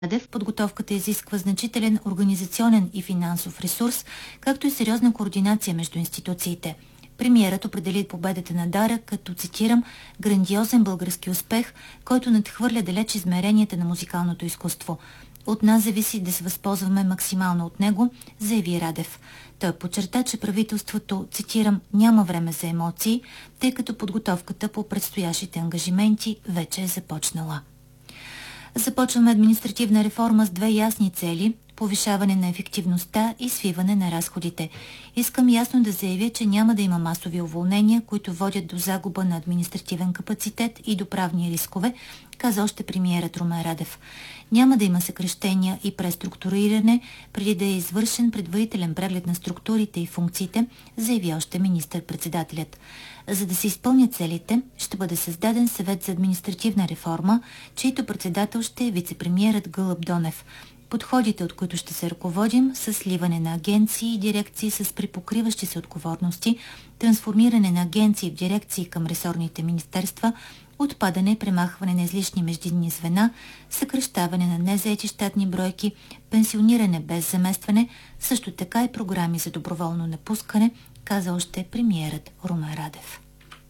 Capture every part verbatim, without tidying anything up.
В подготовката изисква значителен организационен и финансов ресурс, както и сериозна координация между институциите. Премиерът определи победата на Дара като, цитирам, грандиозен български успех, който надхвърля далеч измеренията на музикалното изкуство. От нас зависи да се възползваме максимално от него, заяви Радев. Той подчерта, че правителството, цитирам, няма време за емоции, тъй като подготовката по предстоящите ангажименти вече е започнала. Започваме административна реформа с две ясни цели – повишаване на ефективността и свиване на разходите. Искам ясно да заявя, че няма да има масови уволнения, които водят до загуба на административен капацитет и до правни рискове, каза още премиерът Румен Радев. Няма да има съкращения и преструктуриране, преди да е извършен предварителен преглед на структурите и функциите, заяви още министър-председателят. За да се изпълнят целите, ще бъде създаден съвет за административна реформа, чийто председател ще е вицепремиерът Гълъб Донев. Подходите, от които ще се ръководим, са сливане на агенции и дирекции с припокриващи се отговорности, трансформиране на агенции в дирекции към ресорните министерства, отпадане и премахване на излишни междинни звена, съкращаване на незаети щатни бройки, пенсиониране без заместване, също така и програми за доброволно напускане, каза още премиерът Румен Радев.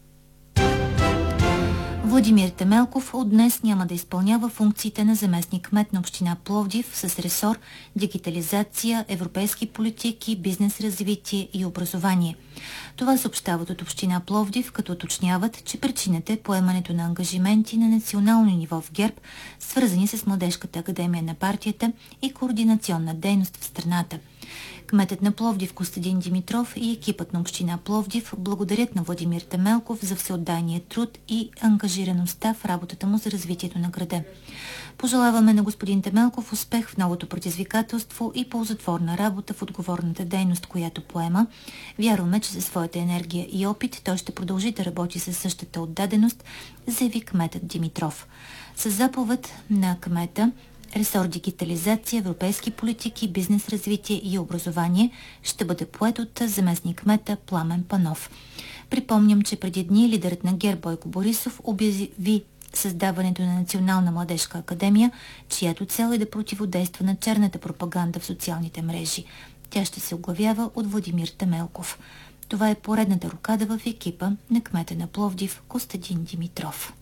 Владимир Темелков от днес няма да изпълнява функциите на заместник-кмет на община Пловдив с ресор дигитализация, европейски политики, бизнес развитие и образование. Това съобщават от община Пловдив, като уточняват, че причината е поемането на ангажименти на национално ниво в ГЕРБ, свързани с Младежката академия на партията и координационна дейност в страната. Кметът на Пловдив Костадин Димитров и екипът на община Пловдив благодарят на Владимир Темелков за всеотдайния труд и ангажираността в работата му за развитието на града. Пожелаваме на господин Темелков успех в новото предизвикателство и ползотворна работа в отговорната дейност, която поема. Вярваме, че със своята енергия и опит той ще продължи да работи със същата отдаденост, заяви кметът Димитров. С заповед на кмета ресор дигитализация, европейски политики, бизнес развитие и образование ще бъде поет от заместник-кмета Пламен Панов. Припомням, че преди дни лидерът на ГЕРБ Бойко Борисов обяви създаването на Национална младежка академия, чиято цел е да противодейства на черната пропаганда в социалните мрежи. Тя ще се оглавява от Владимир Темелков. Това е поредната рокада в екипа на кмета на Пловдив Костадин Димитров.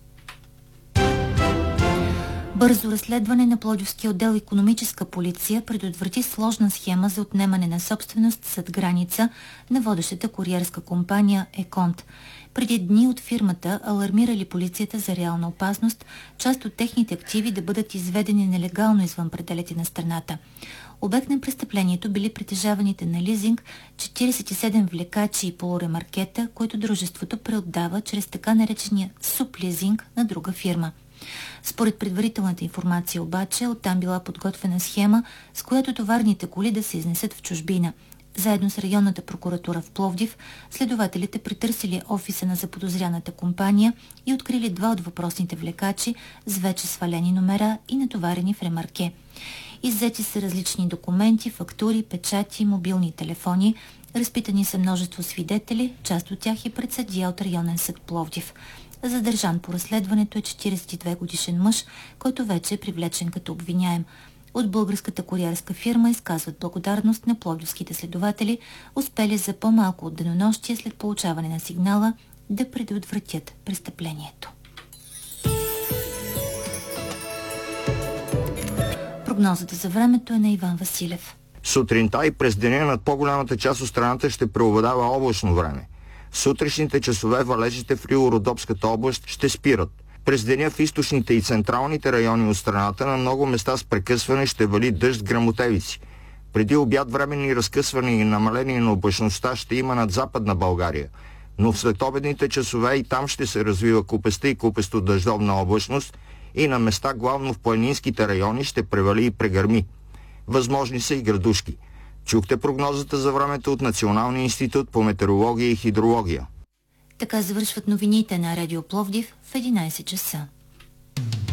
Бързо разследване на Пловдивския отдел икономическа полиция предотврати сложна схема за отнемане на собственост зад граница на водещата куриерска компания Еконт. Преди дни от фирмата алармирали полицията за реална опасност част от техните активи да бъдат изведени нелегално извън пределите на страната. Обект на престъплението били притежаваните на лизинг четиридесет и седем влекачи и полуремаркета, които дружеството преотдава чрез така наречения сублизинг на друга фирма. Според предварителната информация обаче, оттам била подготвена схема, с която товарните коли да се изнесат в чужбина. Заедно с районната прокуратура в Пловдив, следователите претърсили офиса на заподозряната компания и открили два от въпросните влекачи с вече свалени номера и натоварени в ремарке. Иззети са различни документи, фактури, печати, мобилни телефони. Разпитани са множество свидетели, част от тях и пред съдия от районен съд Пловдив. Задържан по разследването е четиридесет и две годишен мъж, който вече е привлечен като обвиняем. От българската куриерска фирма изказват благодарност на пловдивските следователи, успели за по-малко от денонощие след получаване на сигнала да предотвратят престъплението. Прогнозата за времето е на Иван Василев. Сутринта и през деня над по-голямата част от страната ще преобладава облачно време. В сутрешните часове валежите в Рило-Родопската област ще спират. През деня в източните и централните райони от страната на много места с прекъсване ще вали дъжд гръмотевици. Преди обяд временни разкъсване и намаление на облачността ще има над Западна България, но в следобедните часове и там ще се развива купеста и купесто дъждовна облачност и на места главно в планинските райони ще превали и прегърми. Възможни са и градушки. Чухте прогнозата за времето от Националния институт по метеорология и хидрология. Така завършват новините на Радио Пловдив в единайсет часа.